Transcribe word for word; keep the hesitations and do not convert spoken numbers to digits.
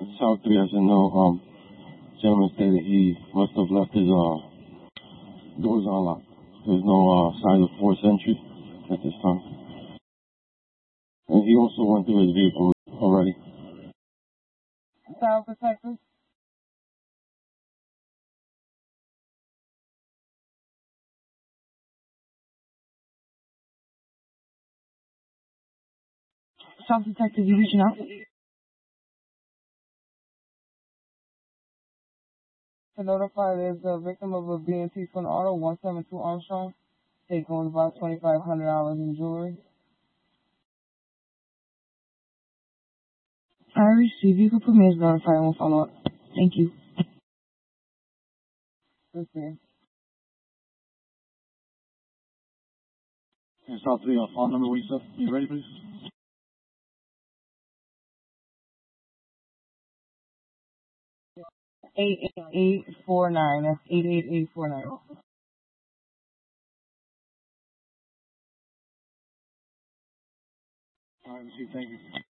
South three, I said no. Um, gentleman stated he must have left his uh doors unlocked. There's no uh signs of forced entry at this time. And he also went through his vehicle already. South Detective. South Detective, you reaching out? To notify there's a victim of a B and T Twin Auto, one seven two Armstrong. Take on about twenty-five hundred dollars in jewelry. I received. You can put me as notified and we'll follow up. Thank you. Okay. Okay, South three, uh, phone number, what you said? You ready, please? eight eight eight four nine. That's eight eight eight four nine. All right, see, thank you.